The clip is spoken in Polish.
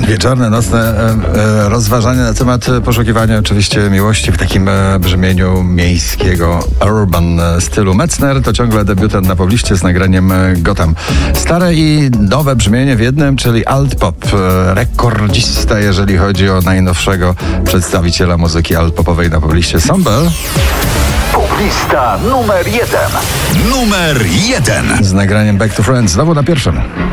Wieczorne, nocne rozważania na temat poszukiwania oczywiście miłości w takim brzmieniu miejskiego urban stylu. Metzner to ciągle debiutant na pobliście z nagraniem Gotham. Stare i nowe brzmienie w jednym, czyli alt pop. Rekordzista, jeżeli chodzi o najnowszego przedstawiciela muzyki alt popowej na pobliście. Sambel. Poblista numer 1. Numer 1. Z nagraniem Back to Friends. Znowu na pierwszym.